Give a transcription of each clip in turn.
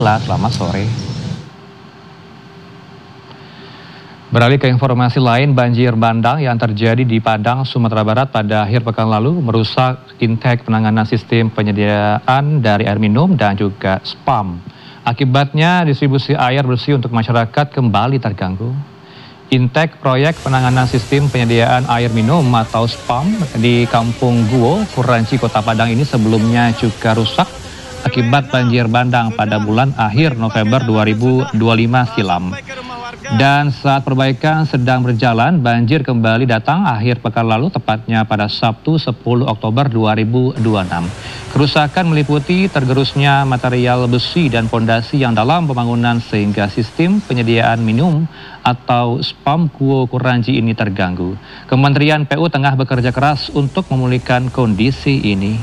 Selamat sore. Beralih ke informasi lain, banjir bandang yang terjadi di Padang, Sumatera Barat pada akhir pekan lalu merusak intake penanganan sistem penyediaan dari air minum dan juga spam. Akibatnya distribusi air bersih untuk masyarakat kembali terganggu. Intake proyek penanganan sistem penyediaan air minum atau spam di Kampung Guo, Kuranci, Kota Padang ini sebelumnya juga rusak akibat banjir bandang pada bulan akhir November 2025 silam. Dan saat perbaikan sedang berjalan, banjir kembali datang akhir pekan lalu, tepatnya pada Sabtu 10 Oktober 2026. Kerusakan meliputi tergerusnya material besi dan pondasi yang dalam pembangunan sehingga sistem penyediaan minum atau spam Guo Kuranci ini terganggu. Kementerian PU tengah bekerja keras untuk memulihkan kondisi ini.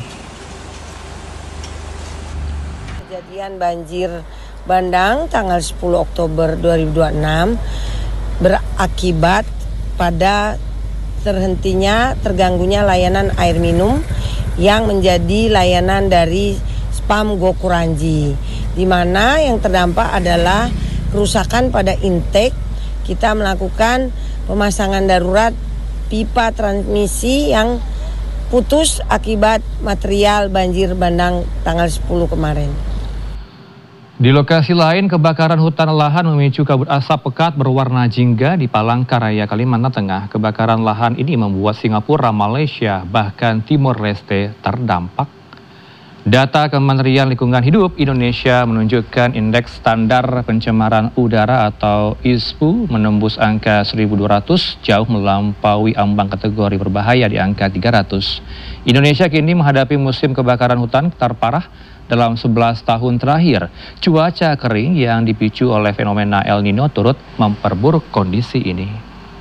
Kejadian banjir bandang tanggal 10 Oktober 2026 berakibat pada terganggunya layanan air minum yang menjadi layanan dari spam Guo Kuranci, di mana yang terdampak adalah kerusakan pada intake. Kita melakukan pemasangan darurat pipa transmisi yang putus akibat material banjir bandang tanggal 10 kemarin. Di lokasi lain, kebakaran hutan lahan memicu kabut asap pekat berwarna jingga di Palangkaraya, Kalimantan Tengah. Kebakaran lahan ini membuat Singapura, Malaysia, bahkan Timor Leste terdampak. Data Kementerian Lingkungan Hidup Indonesia menunjukkan indeks standar pencemaran udara atau ISPU menembus angka 1.200, jauh melampaui ambang kategori berbahaya di angka 300. Indonesia kini menghadapi musim kebakaran hutan terparah dalam 11 tahun terakhir. Cuaca kering yang dipicu oleh fenomena El Nino turut memperburuk kondisi ini.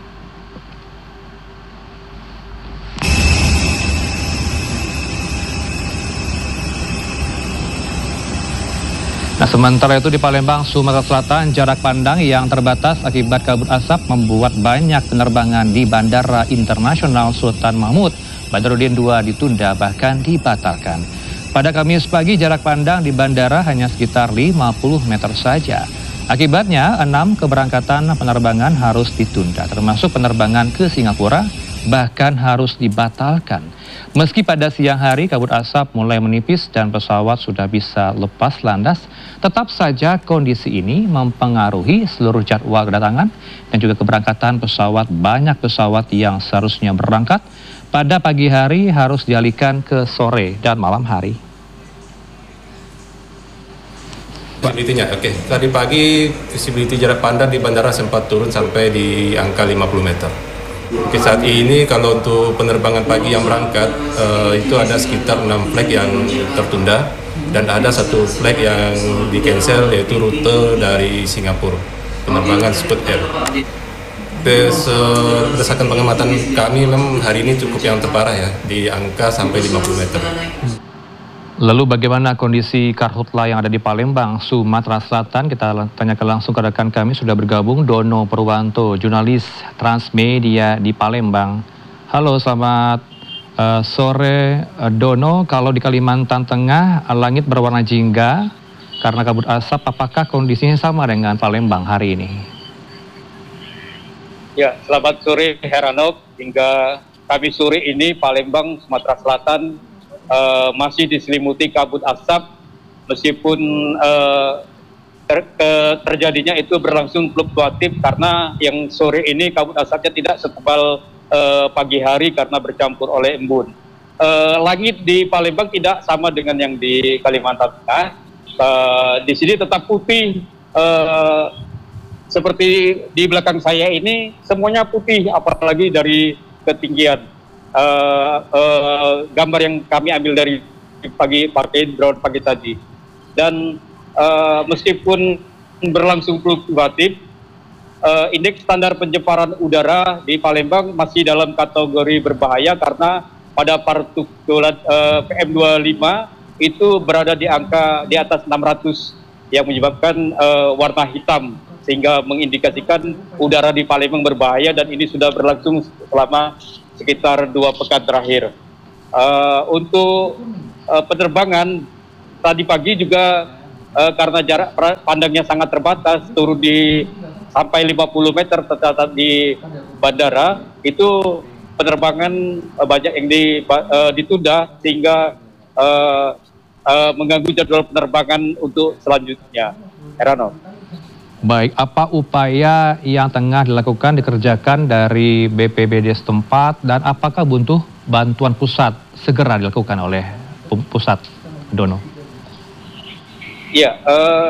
Nah, sementara itu di Palembang, Sumatera Selatan, jarak pandang yang terbatas akibat kabut asap membuat banyak penerbangan di Bandara Internasional Sultan Mahmud Badarudin II ditunda bahkan dibatalkan. Pada Kamis pagi, jarak pandang di bandara hanya sekitar 50 meter saja. Akibatnya, 6 keberangkatan penerbangan harus ditunda, termasuk penerbangan ke Singapura, bahkan harus dibatalkan. Meski pada siang hari kabut asap mulai menipis dan pesawat sudah bisa lepas landas, tetap saja kondisi ini mempengaruhi seluruh jadwal kedatangan dan juga keberangkatan pesawat. Banyak pesawat yang seharusnya berangkat pada pagi hari harus dialihkan ke sore dan malam hari. Visibility-nya, oke. Tadi pagi visibility jarak pandang di bandara sempat turun sampai di angka 50 meter. Oke, saat ini kalau untuk penerbangan pagi yang berangkat itu ada sekitar 6 flight yang tertunda dan ada 1 flight yang di cancel, yaitu rute dari Singapura, penerbangan Scoot Air. Berdasarkan pengamatan kami, memang hari ini cukup yang terparah ya, di angka sampai 50 meter. Lalu bagaimana kondisi karhutla yang ada di Palembang, Sumatera Selatan? Kita tanyakan langsung ke rekan kami, sudah bergabung Dono Purwanto, jurnalis Transmedia di Palembang. Halo, selamat sore Dono. Kalau di Kalimantan Tengah, langit berwarna jingga karena kabut asap, apakah kondisinya sama dengan Palembang hari ini? Ya, selamat sore Heranov. Hingga Kamis sore ini Palembang, Sumatera Selatan masih diselimuti kabut asap, meskipun terjadinya itu berlangsung fluktuatif karena yang sore ini kabut asapnya tidak setebal pagi hari karena bercampur oleh embun. Langit di Palembang tidak sama dengan yang di Kalimantan Tengah. Di sini tetap putih, seperti di belakang saya ini semuanya putih, apalagi dari ketinggian. Gambar yang kami ambil dari drone pagi tadi, dan meskipun berlangsung fluktuatif, indeks standar pencemaran udara di Palembang masih dalam kategori berbahaya karena pada partikulat PM25 itu berada di angka di atas 600 yang menyebabkan warna hitam, sehingga mengindikasikan udara di Palembang berbahaya, dan ini sudah berlangsung selama sekitar 2 pekan terakhir. Untuk penerbangan tadi pagi juga karena jarak pandangnya sangat terbatas, turun di sampai 50 meter tercatat di bandara, itu penerbangan banyak yang ditunda sehingga mengganggu jadwal penerbangan untuk selanjutnya. Heranov. Baik, apa upaya yang tengah dikerjakan dari BPBD setempat dan apakah butuh bantuan pusat segera dilakukan oleh pusat, Dono? Iya,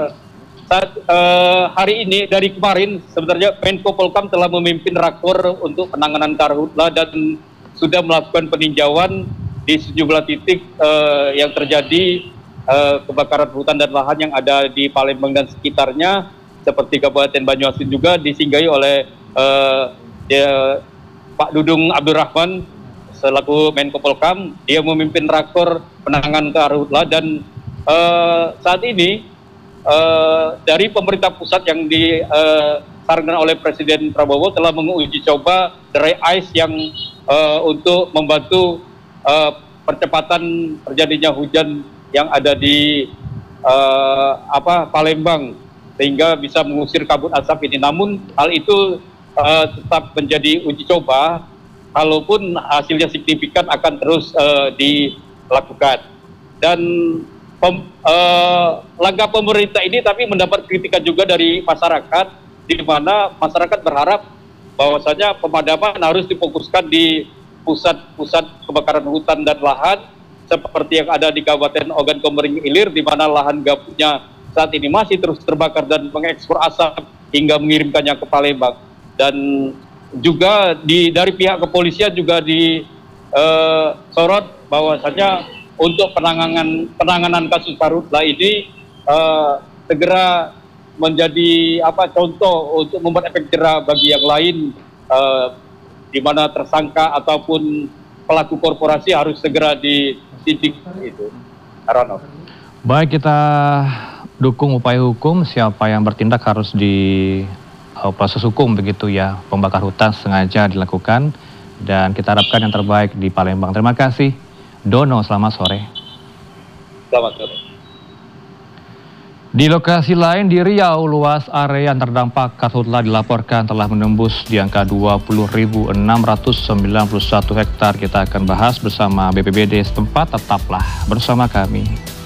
hari ini dari kemarin sebenarnya Menko Polhukam telah memimpin rakor untuk penanganan karhutla dan sudah melakukan peninjauan di sejumlah titik yang terjadi kebakaran hutan dan lahan yang ada di Palembang dan sekitarnya, seperti Kabupaten Banyuasin juga disinggahi oleh Pak Dudung Abdurrahman selaku Menko Polhukam. Dia memimpin rakor penanganan karhutla dan saat ini dari pemerintah pusat yang disarankan oleh Presiden Prabowo telah menguji coba dry ice yang untuk membantu percepatan terjadinya hujan yang ada di Palembang, sehingga bisa mengusir kabut asap ini. Namun hal itu tetap menjadi uji coba, kalaupun hasilnya signifikan akan terus dilakukan. Dan langkah pemerintah ini tapi mendapat kritikan juga dari masyarakat, di mana masyarakat berharap bahwasanya pemadaman harus difokuskan di pusat-pusat kebakaran hutan dan lahan seperti yang ada di Kabupaten Ogan Komering Ilir, di mana lahan gambutnya saat ini masih terus terbakar dan mengekspor asap hingga mengirimkannya ke Palembang. Dan juga dari pihak kepolisian juga disorot bahwasanya untuk penanganan kasus karhutla ini segera menjadi contoh untuk membuat efek jerah bagi yang lain, di mana tersangka ataupun pelaku korporasi harus segera disidik itu. Heranov. Baik, kita dukung upaya hukum, siapa yang bertindak harus di proses hukum begitu ya. Pembakar hutan sengaja dilakukan dan kita harapkan yang terbaik di Palembang. Terima kasih Dono, selamat sore. Selamat sore. Di lokasi lain di Riau, luas area yang terdampak karhutla dilaporkan telah menembus di angka 20.691 hektar. Kita akan bahas bersama BPBD setempat, tetaplah bersama kami.